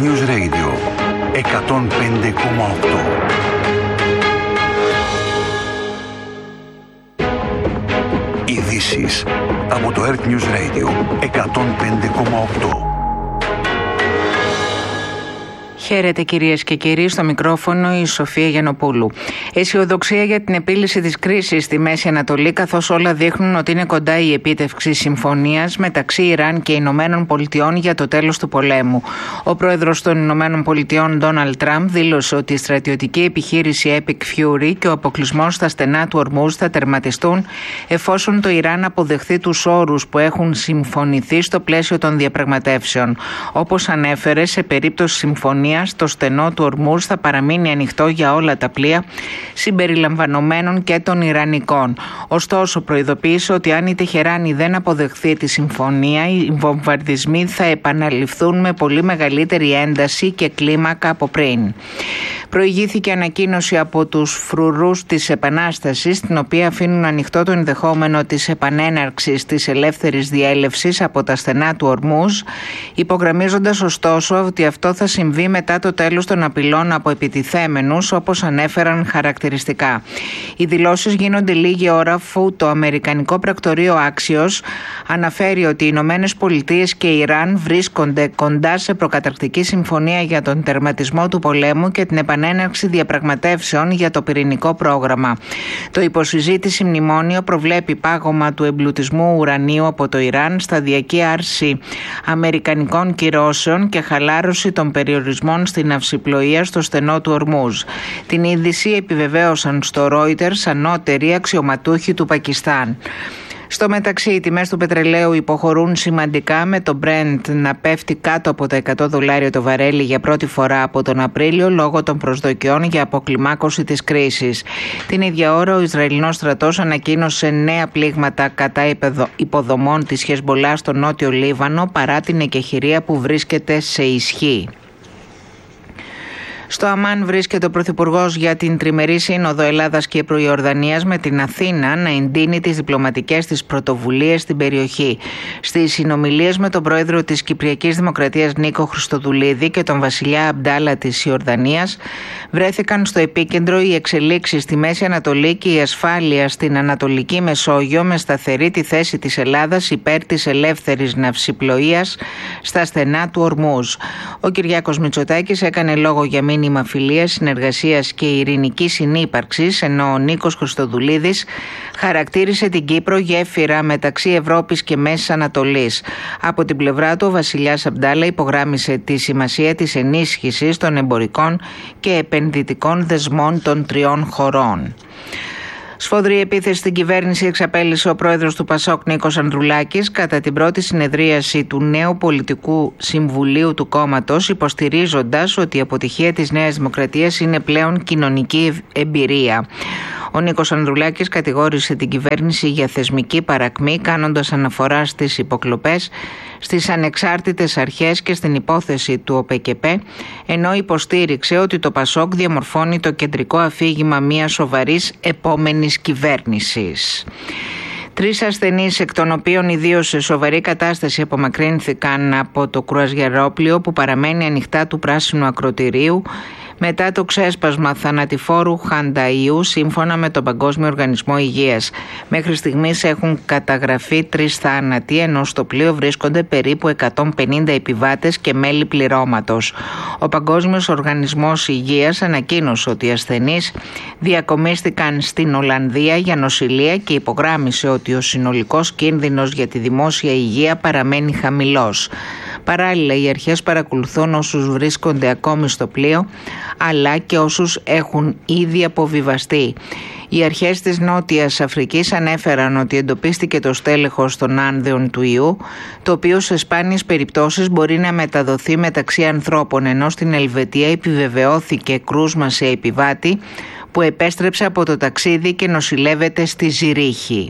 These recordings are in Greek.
Earth News Radio 105,8. Ειδήσεις από το Earth News Radio 105,8. Χαίρετε κυρίες και κύριοι, στο μικρόφωνο η Σοφία Γιαννοπούλου. Αισιοδοξία για την επίλυση της κρίσης στη Μέση Ανατολή, καθώς όλα δείχνουν ότι είναι κοντά η επίτευξη συμφωνίας μεταξύ Ιράν και Ηνωμένων Πολιτειών για το τέλος του πολέμου. Ο πρόεδρος των Ηνωμένων Πολιτειών, Ντόναλντ Τραμπ, δήλωσε ότι η στρατιωτική επιχείρηση Epic Fury και ο αποκλεισμός στα στενά του Ορμούζ θα τερματιστούν εφόσον το Ιράν αποδεχθεί τους όρους που έχουν συμφωνηθεί στο πλαίσιο των διαπραγματεύσεων. Όπως ανέφερε, σε περίπτωση συμφωνίας, το στενό του Ορμούζ θα παραμείνει ανοιχτό για όλα τα πλοία συμπεριλαμβανομένων και των Ιρανικών. Ωστόσο, προειδοποίησε ότι αν η Τεχεράνη δεν αποδεχθεί τη συμφωνία, οι βομβαρδισμοί θα επαναληφθούν με πολύ μεγαλύτερη ένταση και κλίμακα από πριν. Προηγήθηκε ανακοίνωση από τους φρουρούς της Επανάστασης, την οποία αφήνουν ανοιχτό το ενδεχόμενο της επανέναρξης της ελεύθερης διέλευσης από τα στενά του Ορμούζ, υπογραμμίζοντας ωστόσο ότι αυτό θα συμβεί μετά το τέλος των απειλών από επιτιθέμενους, όπως ανέφεραν χαρακτηριστικά. Οι δηλώσεις γίνονται λίγη ώρα αφού το αμερικανικό πρακτορείο Axios αναφέρει ότι οι Ηνωμένες Πολιτείες και η Ιράν βρίσκονται κοντά σε προκαταρκτική συμφωνία για τον τερματισμό του πολέμου και την επανέναρξη διαπραγματεύσεων για το πυρηνικό πρόγραμμα. Το υποσυζήτηση μνημόνιο προβλέπει πάγωμα του εμπλουτισμού ουρανίου από το Ιράν, σταδιακή άρση αμερικανικών κυρώσεων και χαλάρωση των περιορισμών στην ναυσιπλοεία στο στενό του Ορμούζ. Την είδηση επιβεβαίωσαν στο Reuters ανώτεροι αξιωματούχοι του Πακιστάν. Στο μεταξύ, οι τιμές του πετρελαίου υποχωρούν σημαντικά, με το Brent να πέφτει κάτω από τα $100 το βαρέλι για πρώτη φορά από τον Απρίλιο λόγω των προσδοκιών για αποκλιμάκωση της κρίσης. Την ίδια ώρα, ο Ισραηλινός στρατός ανακοίνωσε νέα πλήγματα κατά υποδομών της Χεσμπολά στο νότιο Λίβανο παρά την εκεχηρία που βρίσκεται σε ισχύ. Στο Αμάν βρίσκεται ο Πρωθυπουργός για την τριμερή σύνοδο Ελλάδας και Ιορδανίας με την Αθήνα να εντείνει τις διπλωματικές της πρωτοβουλίες στην περιοχή. Στις συνομιλίες με τον πρόεδρο της Κυπριακής Δημοκρατίας Νίκο Χριστοδουλίδη και τον βασιλιά Αμπντάλα της Ιορδανίας βρέθηκαν στο επίκεντρο οι εξελίξεις στη Μέση Ανατολή και η ασφάλεια στην Ανατολική Μεσόγειο, με σταθερή τη θέση της Ελλάδας υπέρ της ελεύθερης ναυσιπλοείας στα στενά του Ορμούζ. Ο Κυριάκος Μητσοτάκης έκανε λόγο για μήνυμα φιλίας, συνεργασίας και ειρηνικής συνύπαρξης, ενώ ο Νίκος Χριστοδουλίδης χαρακτήρισε την Κύπρο γέφυρα μεταξύ Ευρώπης και Μέσης Ανατολής. Από την πλευρά του, ο βασιλιάς Αμπντάλα υπογράμμισε τη σημασία της ενίσχυσης των εμπορικών και επενδυτικών δεσμών των τριών χωρών. Σφοδρή επίθεση στην κυβέρνηση εξαπέλυσε ο πρόεδρος του Πασόκ Νίκος Ανδρουλάκης κατά την πρώτη συνεδρίαση του νέου πολιτικού συμβουλίου του κόμματος, υποστηρίζοντας ότι η αποτυχία της Νέας Δημοκρατίας είναι πλέον κοινωνική εμπειρία. Ο Νίκος Ανδρουλάκης κατηγόρησε την κυβέρνηση για θεσμική παρακμή, κάνοντας αναφορά στις υποκλοπές, στις ανεξάρτητες αρχές και στην υπόθεση του ΟΠΕΚΕΠΕ, ενώ υποστήριξε ότι το Πασόκ διαμορφώνει το κεντρικό αφήγημα μιας σοβαρής επόμενης κυβέρνησης. 3 ασθενείς, εκ των οποίων οι 2 σε σοβαρή κατάσταση, απομακρύνθηκαν από το κρουαζιερόπλοιο που παραμένει ανοιχτά του πράσινου ακρωτηρίου μετά το ξέσπασμα θανατηφόρου χανταΐου, σύμφωνα με τον Παγκόσμιο Οργανισμό Υγείας. Μέχρι στιγμής έχουν καταγραφεί 3 θάνατοι, ενώ στο πλοίο βρίσκονται περίπου 150 επιβάτες και μέλη πληρώματος. Ο Παγκόσμιος Οργανισμός Υγείας ανακοίνωσε ότι οι ασθενείς διακομίστηκαν στην Ολλανδία για νοσηλεία και υπογράμμισε ότι ο συνολικός κίνδυνος για τη δημόσια υγεία παραμένει χαμηλός. Παράλληλα, οι αρχές παρακολουθούν όσους βρίσκονται ακόμη στο πλοίο, αλλά και όσους έχουν ήδη αποβιβαστεί. Οι αρχές της Νότιας Αφρικής ανέφεραν ότι εντοπίστηκε το στέλεχος των άνδεων του ιού, το οποίο σε σπάνιες περιπτώσεις μπορεί να μεταδοθεί μεταξύ ανθρώπων, ενώ στην Ελβετία επιβεβαιώθηκε κρούσμα σε επιβάτη που επέστρεψε από το ταξίδι και νοσηλεύεται στη Ζηρίχη.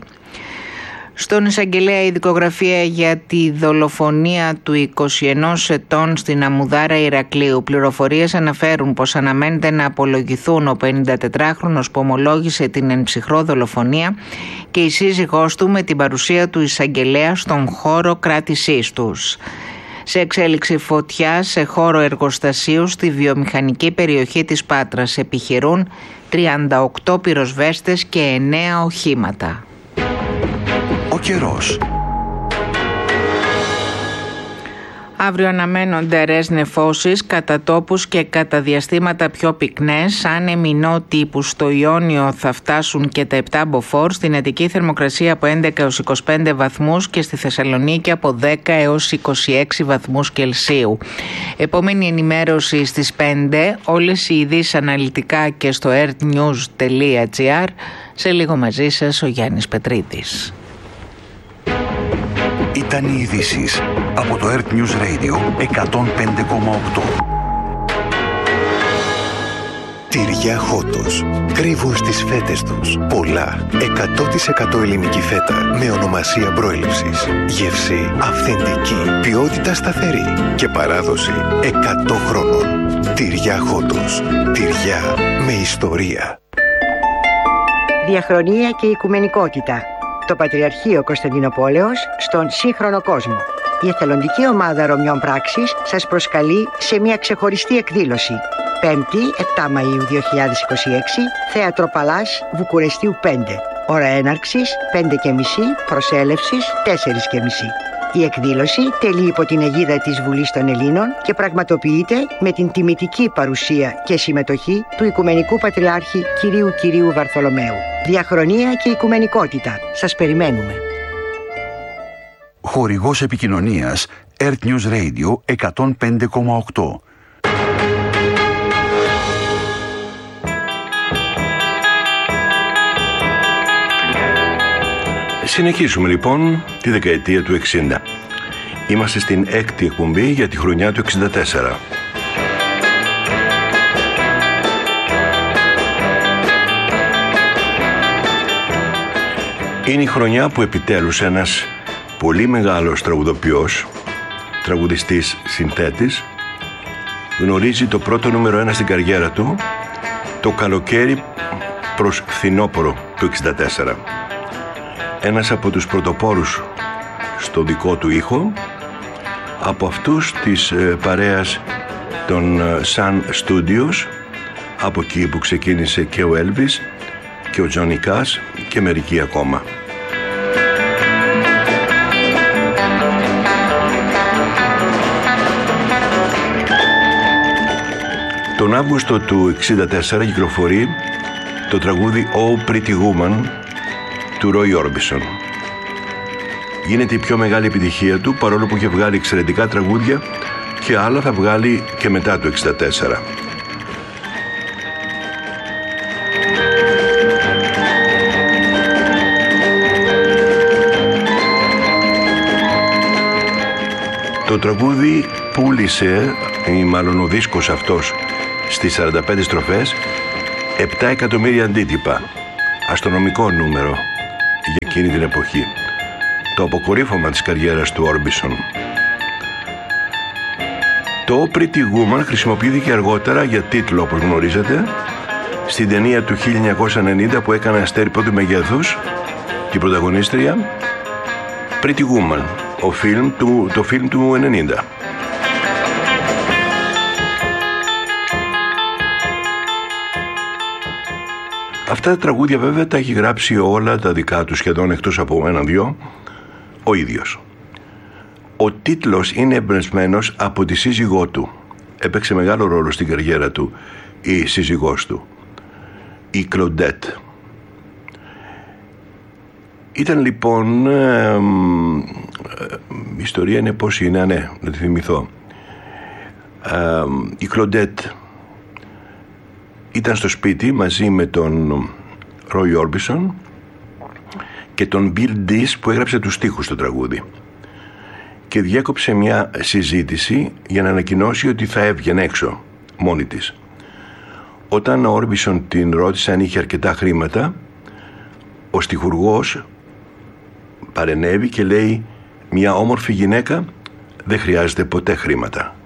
Στον εισαγγελέα η δικογραφία για τη δολοφονία του 21 ετών στην Αμμουδάρα Ηρακλείου. Πληροφορίες αναφέρουν πως αναμένεται να απολογηθούν ο 54χρονος που ομολόγησε την ενψυχρό δολοφονία και η σύζυγός του, με την παρουσία του εισαγγελέα στον χώρο κράτησής τους. σε εξέλιξη φωτιά σε χώρο εργοστασίου στη βιομηχανική περιοχή της Πάτρας. Επιχειρούν 38 πυροσβέστες και 9 οχήματα. Ο καιρός. Αύριο αναμένονται αραιές νεφώσεις κατά τόπους και κατά διαστήματα πιο πυκνές. Άνεμοι νότιοι που στο Ιόνιο θα φτάσουν και τα 7 μποφόρ, στην Αττική θερμοκρασία από 11 έως 25 βαθμούς και στη Θεσσαλονίκη από 10 έως 26 βαθμούς Κελσίου. Επόμενη ενημέρωση στις 5, όλες οι ειδήσεις αναλυτικά και στο earthnews.gr. Σε λίγο μαζί σας ο Γιάννης Πετρίδης. Ήταν οι ειδήσεις από το Earth News Radio 105,8. Τυριά Χότος. Κρύβουν στις φέτες τους πολλά 100% ελληνική φέτα με ονομασία προέλευσης. Γεύση αυθεντική, ποιότητα σταθερή και παράδοση 100 χρόνων. Τυριά Χότος. Τυριά με ιστορία. Διαχρονία και οικουμενικότητα. Το Πατριαρχείο Κωνσταντινοπόλεως στον σύγχρονο κόσμο. Η εθελοντική ομάδα Ρωμιών Πράξης σας προσκαλεί σε μια ξεχωριστή εκδήλωση. 5η, 7 Μαΐου 2026, Θέατρο Παλάς, Βουκουρεστίου 5. Ώρα έναρξης 5:30, προσέλευσης 4:30. Η εκδήλωση τελεί υπό την αιγίδα της Βουλής των Ελλήνων και πραγματοποιείται με την τιμητική παρουσία και συμμετοχή του Οικουμενικού Πατριάρχη Κυρίου Βαρθολομαίου. Διαχρονία και οικουμενικότητα. Σας περιμένουμε. Χορηγός επικοινωνίας Earth News Radio 105,8. Συνεχίσουμε λοιπόν τη δεκαετία του 60. Είμαστε στην 6η εκπομπή για τη χρονιά του 64. Είναι η χρονιά που επιτέλους ένας πολύ μεγάλος τραγουδοποιός, τραγουδιστής, συνθέτης, γνωρίζει το πρώτο νούμερο 1 στην καριέρα του το καλοκαίρι προς φθινόπωρο του 64. Ένας από τους πρωτοπόρους στο δικό του ήχο, από αυτούς της παρέας των Sun Studios, από εκεί που ξεκίνησε και ο Elvis και ο Johnny Cash και μερικοί ακόμα. Τον Αύγουστο του 64 κυκλοφορεί το τραγούδι Oh Pretty Woman του Roy Orbison. Γίνεται η πιο μεγάλη επιτυχία του, παρόλο που είχε βγάλει εξαιρετικά τραγούδια και άλλα θα βγάλει και μετά το 64. Το τραγούδι πούλησε, ή μάλλον ο δίσκος αυτός, στις 45 στροφές 7 εκατομμύρια αντίτυπα, αστρονομικό νούμερο για εκείνη την εποχή, το αποκορύφωμα της καριέρας του Orbison. Το Pretty Woman χρησιμοποιήθηκε αργότερα για τίτλο, όπως γνωρίζετε, στην ταινία του 1990 που έκανε Αστέρι πρώτου μεγέθους, την πρωταγωνίστρια, Pretty Woman, το φιλμ του 90. Αυτά τα τραγούδια βέβαια τα έχει γράψει όλα τα δικά του, σχεδόν εκτός από ένα-δυο, ο ίδιος. Ο τίτλος είναι εμπνευσμένος από τη σύζυγό του. Έπαιξε μεγάλο ρόλο στην καριέρα του η σύζυγός του, η Κλοντέτ. Ήταν λοιπόν, η ιστορία είναι πώς είναι, ναι, να τη θυμηθώ. Η Κλοντέτ ήταν στο σπίτι μαζί με τον Roy Orbison και τον Bill Dees που έγραψε τους στίχους στο τραγούδι, και διέκοψε μια συζήτηση για να ανακοινώσει ότι θα έβγαινε έξω μόνη της. Όταν ο Orbison την ρώτησε αν είχε αρκετά χρήματα, ο στιχουργός παρενέβη και λέει: «Μια όμορφη γυναίκα δεν χρειάζεται ποτέ χρήματα».